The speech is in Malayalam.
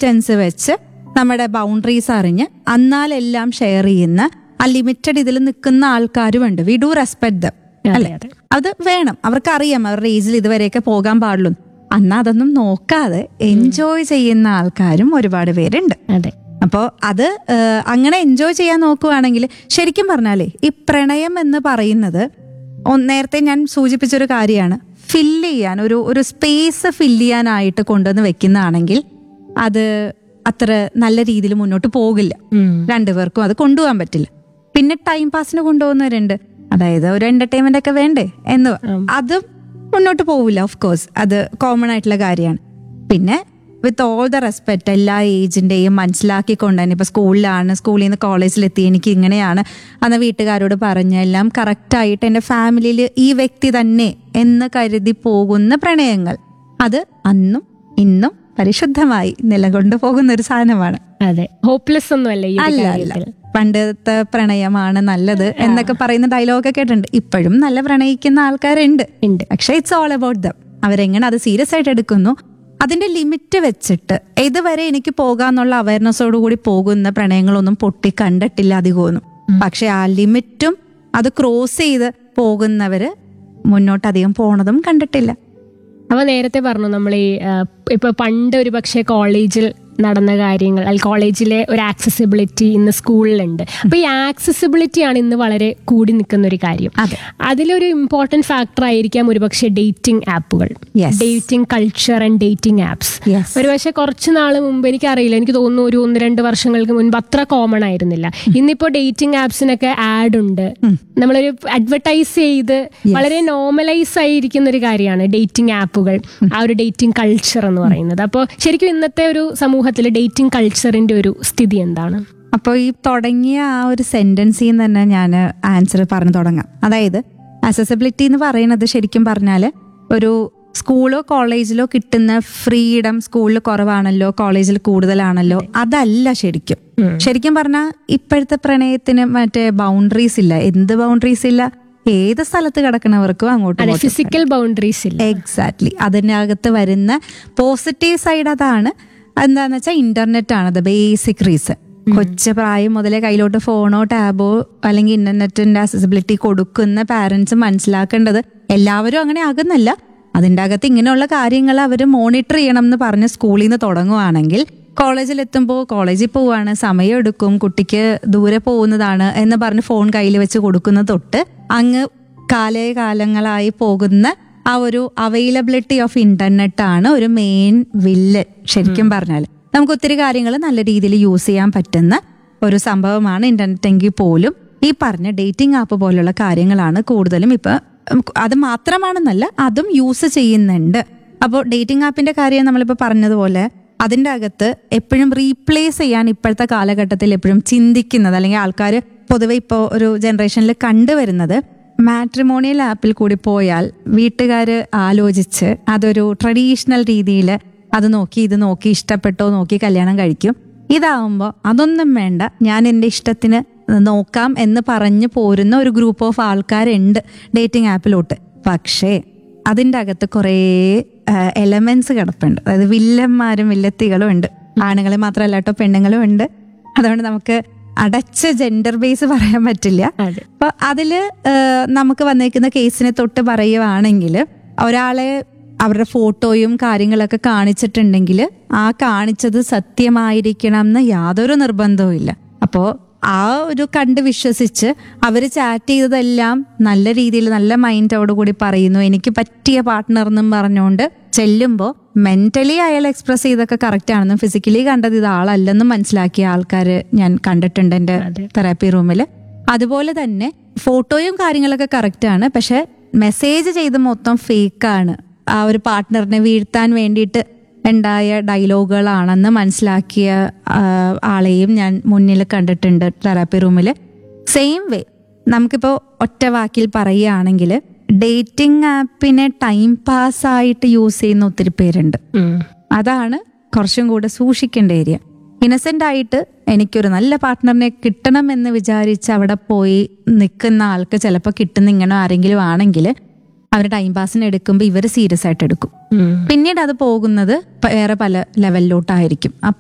ഡിസ്റ്റൻസ് വെച്ച് നമ്മുടെ ബൗണ്ടറീസ് അറിഞ്ഞ് അന്നാലെല്ലാം ഷെയർ ചെയ്യുന്ന ആ ലിമിറ്റഡ് ഇതിൽ നിൽക്കുന്ന ആൾക്കാരുമുണ്ട്. വി ഡു റെസ്പെക്ട് ദം അല്ലെ? അത് വേണം. അവർക്കറിയാം അവരുടെ ഏജിൽ ഇതുവരെയൊക്കെ പോകാൻ പാടുള്ളൂ. അന്നാ അതൊന്നും നോക്കാതെ എൻജോയ് ചെയ്യുന്ന ആൾക്കാരും ഒരുപാട് പേരുണ്ട്. അതെ. അപ്പോൾ അത് അങ്ങനെ എൻജോയ് ചെയ്യാൻ നോക്കുവാണെങ്കിൽ ശരിക്കും പറഞ്ഞാലേ ഈ പ്രണയം എന്ന് പറയുന്നത് നേരത്തെ ഞാൻ സൂചിപ്പിച്ചൊരു കാര്യമാണ്. ഫില്ല് ചെയ്യാൻ ഒരു സ്പേസ് ഫില്ല് ചെയ്യാനായിട്ട് കൊണ്ടുവന്ന് വെക്കുന്നതാണെങ്കിൽ അത് അത്ര നല്ല രീതിയിൽ മുന്നോട്ട് പോകില്ല. രണ്ടുപേർക്കും അത് കൊണ്ടുപോകാൻ പറ്റില്ല. പിന്നെ ടൈം പാസിന് കൊണ്ടുപോകുന്നവരുണ്ട്. അതായത് ഒരു എന്റർടൈൻമെന്റ് ഒക്കെ വേണ്ടേ എന്ന്, അതും മുന്നോട്ട് പോവില്ല. ഓഫ് കോഴ്സ് അത് കോമൺ ആയിട്ടുള്ള കാര്യമാണ്. പിന്നെ വിത്ത് ഓൾ ദ റെസ്പെക്ട് എല്ലാ ഏജിന്റെയും മനസ്സിലാക്കിക്കൊണ്ട് തന്നെ ഇപ്പൊ സ്കൂളിലാണ്, സ്കൂളിൽ നിന്ന് കോളേജിലെത്തി എനിക്ക് ഇങ്ങനെയാണ് അന്ന് വീട്ടുകാരോട് പറഞ്ഞ എല്ലാം കറക്റ്റായിട്ട് എൻ്റെ ഫാമിലിയിൽ ഈ വ്യക്തി തന്നെ എന്ന് കരുതി പോകുന്ന പ്രണയങ്ങൾ അത് അന്നും ഇന്നും പരിശുദ്ധമായി നിലകൊണ്ടു പോകുന്ന ഒരു സാധനമാണ്. അതെ, ഹോപ്പ്ലെസ് ഒന്നും അല്ല. പണ്ടത്തെ പ്രണയമാണ് നല്ലത് എന്നൊക്കെ പറയുന്ന ഡയലോഗൊക്കെ കേട്ടിട്ടുണ്ട്. ഇപ്പോഴും നല്ല പ്രണയിക്കുന്ന ആൾക്കാരുണ്ട്. പക്ഷെ ഇറ്റ്സ് ഓൾ അബൌട്ട് ദം. അവരെങ്ങനെ അത് സീരിയസ് ആയിട്ട് എടുക്കുന്നു, അതിന്റെ ലിമിറ്റ് വെച്ചിട്ട് ഇതുവരെ എനിക്ക് പോകാന്നുള്ള അവയർനെസ്സോടു കൂടി പോകുന്ന പ്രണയങ്ങളൊന്നും പൊട്ടി കണ്ടിട്ടില്ല അധികമൊന്നും. പക്ഷെ ആ ലിമിറ്റും അത് ക്രോസ് ചെയ്ത് പോകുന്നവര് മുന്നോട്ട് അധികം പോണതും കണ്ടിട്ടില്ല. അപ്പൊ നേരത്തെ പറഞ്ഞു നമ്മൾ ഈ ഇപ്പൊ പണ്ട് ഒരു പക്ഷേ കോളേജിൽ നടന്ന കാര്യങ്ങൾ, അല്ലെങ്കിൽ കോളേജിലെ ഒരു ആക്സസിബിലിറ്റി ഇന്ന് സ്കൂളിലുണ്ട്. അപ്പൊ ഈ ആക്സസിബിലിറ്റി ആണ് ഇന്ന് വളരെ കൂടി നിൽക്കുന്ന ഒരു കാര്യം. അതിലൊരു ഇമ്പോർട്ടന്റ് ഫാക്ടർ ആയിരിക്കാം ഒരുപക്ഷെ ഡേറ്റിംഗ് ആപ്പുകൾ, dating culture and dating apps. ഒരുപക്ഷെ കുറച്ച് നാൾ മുമ്പ് എനിക്കറിയില്ല, എനിക്ക് തോന്നുന്നു ഒരു 1-2 വർഷങ്ങൾക്ക് മുൻപ് അത്ര കോമൺ ആയിരുന്നില്ല. ഇന്നിപ്പോ ഡേറ്റിംഗ് ആപ്സിനൊക്കെ ആഡ് ഉണ്ട്. നമ്മളൊരു അഡ്വർടൈസ് ചെയ്ത് വളരെ നോർമലൈസ് ആയിരിക്കുന്ന ഒരു കാര്യമാണ് ഡേറ്റിംഗ് ആപ്പുകൾ, ആ ഒരു ഡേറ്റിംഗ് കൾച്ചർ എന്ന് പറയുന്നത്. അപ്പോൾ ശരിക്കും ഇന്നത്തെ ഒരു സമൂഹത്തിൽ ഡേറ്റിംഗ് കൾച്ചറിന്റെ ഒരു സ്ഥിതി എന്താണ്? അപ്പോൾ ഈ തുടങ്ങിയ ആ ഒരു സെന്റൻസിൽ നിന്ന് തന്നെ ഞാൻ ആൻസർ പറഞ്ഞു തുടങ്ങാം. അതായത് അക്സസിബിലിറ്റി എന്ന് പറയുന്നത് ശരിക്കും പറഞ്ഞാൽ ഒരു സ്കൂളോ കോളേജിലോ കിട്ടുന്ന ഫ്രീഡം സ്കൂളിൽ കുറവാണല്ലോ, കോളേജിൽ കൂടുതലാണല്ലോ, അതല്ല ശരിക്കും. ശരിക്കും പറഞ്ഞാൽ ഇപ്പോഴത്തെ പ്രണയത്തിന് മറ്റേ ബൗണ്ടറീസ് ഇല്ല. എന്ത് ബൗണ്ടറീസ് ഇല്ല? ഏത് സ്ഥലത്ത് കിടക്കുന്നവർക്കും അങ്ങോട്ട് ഫിസിക്കൽ ബൗണ്ടറീസ് ഇല്ല. എക്സാക്ട്ലി. അതിനകത്ത് വരുന്ന പോസിറ്റീവ് സൈഡ് അതാണ്. എന്താന്ന് വെച്ചാൽ ഇന്റർനെറ്റ് ആണ് ദ ബേസിക് റീസൺ. കൊച്ചു പ്രായം മുതലേ കയ്യിലോട്ട് ഫോണോ ടാബോ അല്ലെങ്കിൽ ഇന്റർനെറ്റിന്റെ അക്സസിബിലിറ്റി കൊടുക്കുന്ന പാരന്റ്സ് മനസ്സിലാക്കേണ്ടത് എല്ലാവരും അങ്ങനെ ആകുന്നില്ല. അതിൻ്റെ അകത്ത് ഇങ്ങനെയുള്ള കാര്യങ്ങൾ അവർ മോണിറ്റർ ചെയ്യണം എന്ന് പറഞ്ഞ് സ്കൂളിൽ നിന്ന് തുടങ്ങുവാണെങ്കിൽ കോളേജിൽ എത്തുമ്പോൾ കോളേജിൽ പോവാണ്, സമയം എടുക്കും, കുട്ടിക്ക് ദൂരെ പോകുന്നതാണ് എന്ന് പറഞ്ഞ് ഫോൺ കയ്യിൽ വെച്ച് കൊടുക്കുന്ന തൊട്ട് അങ്ങ് കാലങ്ങളായി പോകുന്ന ആ ഒരു അവൈലബിലിറ്റി ഓഫ് ഇന്റർനെറ്റ് ആണ് ഒരു മെയിൻ വില്ലൻ. ശരിക്കും പറഞ്ഞാൽ നമുക്ക് ഒത്തിരി കാര്യങ്ങൾ നല്ല രീതിയിൽ യൂസ് ചെയ്യാൻ പറ്റുന്ന ഒരു സംഭവമാണ് ഇന്റർനെറ്റ് എങ്കിൽ പോലും ഈ പറഞ്ഞ ഡേറ്റിംഗ് ആപ്പ് പോലുള്ള കാര്യങ്ങളാണ് കൂടുതലും ഇപ്പൊ. അത് മാത്രമാണെന്നല്ല, അതും യൂസ് ചെയ്യുന്നുണ്ട്. അപ്പോൾ ഡേറ്റിംഗ് ആപ്പിന്റെ കാര്യം നമ്മളിപ്പോൾ പറഞ്ഞതുപോലെ അതിൻ്റെ അകത്ത് എപ്പോഴും റീപ്ലേസ് ചെയ്യാൻ ഇപ്പോഴത്തെ കാലഘട്ടത്തിൽ എപ്പോഴും ചിന്തിക്കുന്നത്, അല്ലെങ്കിൽ ആൾക്കാർ പൊതുവെ ഇപ്പോൾ ഒരു ജനറേഷനിൽ കണ്ടുവരുന്നത്, മാട്രിമോണിയൽ ആപ്പിൽ കൂടി പോയാൽ വീട്ടുകാർ ആലോചിച്ച് അതൊരു ട്രഡീഷണൽ രീതിയിൽ അത് നോക്കി ഇത് നോക്കി ഇഷ്ടപ്പെട്ടോ നോക്കി കല്യാണം കഴിക്കും. ഇതാവുമ്പോൾ അതൊന്നും വേണ്ട, ഞാൻ എൻ്റെ ഇഷ്ടത്തിന് നോക്കാം എന്ന് പറഞ്ഞു പോരുന്ന ഒരു ഗ്രൂപ്പ് ഓഫ് ആൾക്കാരുണ്ട് ഡേറ്റിംഗ് ആപ്പിലോട്ട്. പക്ഷേ അതിൻ്റെ അകത്ത് കുറേ എലമെന്റ്സ് കിടപ്പുണ്ട്. അതായത് വില്ലന്മാരും വില്ലത്തികളും ഉണ്ട്. ആണുങ്ങളെ മാത്രമല്ല കേട്ടോ, പെണ്ണുങ്ങളും ഉണ്ട്. അതുകൊണ്ട് നമുക്ക് അടച്ച ജെൻഡർ ബേസ് പറയാൻ പറ്റില്ല. അപ്പൊ അതില് നമുക്ക് വന്നേക്കുന്ന കേസിനെ തൊട്ട് പറയുവാണെങ്കിൽ ഒരാളെ അവരുടെ ഫോട്ടോയും കാര്യങ്ങളൊക്കെ കാണിച്ചിട്ടുണ്ടെങ്കിൽ ആ കാണിച്ചത് സത്യമായിരിക്കണം എന്ന് യാതൊരു നിർബന്ധവും ഇല്ല. അപ്പോൾ ആ ഒരു കണ്ട് വിശ്വസിച്ച് അവർ ചാറ്റ് ചെയ്തതെല്ലാം നല്ല രീതിയിൽ നല്ല മൈൻഡോടുകൂടി പറയുന്നു, എനിക്ക് പറ്റിയ പാർട്ട്ണർ എന്നും പറഞ്ഞുകൊണ്ട് ചെല്ലുമ്പോൾ മെന്റലി അയാൾ എക്സ്പ്രസ് ചെയ്തൊക്കെ കറക്റ്റ് ആണെന്നും ഫിസിക്കലി കണ്ടത് ഇത് ആളല്ലെന്നും മനസ്സിലാക്കിയ ആൾക്കാർ ഞാൻ കണ്ടിട്ടുണ്ട് എൻ്റെ തെറാപ്പി റൂമിൽ. അതുപോലെ തന്നെ ഫോട്ടോയും കാര്യങ്ങളൊക്കെ കറക്റ്റ് ആണ്, പക്ഷെ മെസ്സേജ് ചെയ്ത് മൊത്തം ഫേക്കാണ്. ആ ഒരു പാർട്ട്ണറിനെ വീഴ്ത്താൻ വേണ്ടിയിട്ട് ഉണ്ടായ ഡയലോഗുകളാണെന്ന് മനസ്സിലാക്കിയ ആളെയും ഞാൻ മുന്നിൽ കണ്ടിട്ടുണ്ട് തെറാപ്പി റൂമിൽ. സെയിം വേ നമുക്കിപ്പോൾ ഒറ്റ വാക്കിൽ പറയുകയാണെങ്കിൽ ഡേറ്റിംഗ് ആപ്പിനെ ടൈം പാസ് ആയിട്ട് യൂസ് ചെയ്യുന്ന ഒത്തിരി പേരുണ്ട്. അതാണ് കുറച്ചും കൂടെ സൂക്ഷിക്കേണ്ട ഏരിയ. ഇന്നസെന്റ് ആയിട്ട് എനിക്കൊരു നല്ല പാർട്ട്ണറിനെ കിട്ടണം എന്ന് വിചാരിച്ച് അവിടെ പോയി നിൽക്കുന്ന ആൾക്ക് ചിലപ്പോൾ കിട്ടുന്ന ഇങ്ങനെ ആരെങ്കിലും ആണെങ്കിൽ അവർ ടൈം പാസിന് എടുക്കുമ്പോൾ ഇവർ സീരിയസ് ആയിട്ട് എടുക്കും. പിന്നീട് അത് പോകുന്നത് വേറെ പല ലെവലിലോട്ടായിരിക്കും.